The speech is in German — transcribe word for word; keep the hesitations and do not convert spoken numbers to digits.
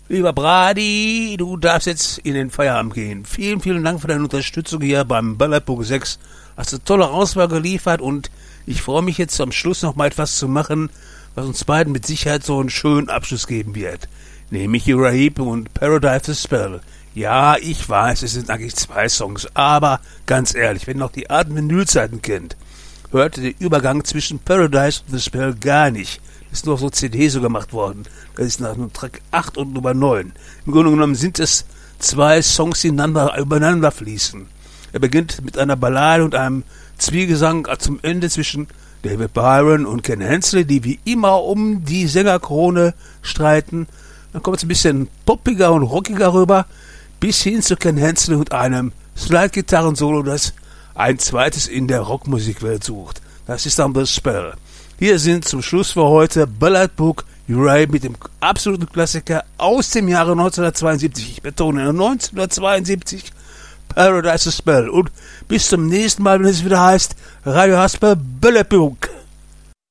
Lieber Brady, du darfst jetzt in den Feierabend gehen. Vielen, vielen Dank für deine Unterstützung hier beim Ballertburg sechs. Hast eine tolle Auswahl geliefert und ich freue mich jetzt am Schluss noch mal etwas zu machen, was uns beiden mit Sicherheit so einen schönen Abschluss geben wird. Nämlich Uriah Heep und Paradise the Spell. Ja, ich weiß, es sind eigentlich zwei Songs, aber ganz ehrlich, wenn ihr noch die alten Vinylzeiten kennt, hört ihr den Übergang zwischen Paradise und The Spell gar nicht. Das ist nur auf so C D so gemacht worden. Das ist nach Track acht und Nummer neun. Im Grunde genommen sind es zwei Songs, die ineinander, übereinander fließen. Er beginnt mit einer Ballade und einem Zwiegesang zum Ende zwischen David Byron und Ken Hensley, die wie immer um die Sängerkrone streiten. Dann kommt es ein bisschen poppiger und rockiger rüber, bis hin zu Ken Hensley und einem Slide-Gitarren-Solo, das ein zweites in der Rockmusikwelt sucht. Das ist dann The Spell. Hier sind zum Schluss für heute Ballertburg Uriah mit dem absoluten Klassiker aus dem Jahre neunzehnhundertzweiundsiebzig. Ich betone neunzehnhundertzweiundsiebzig, Paradise the Spell. Und bis zum nächsten Mal, wenn es wieder heißt Radio Hasper Ballertburg.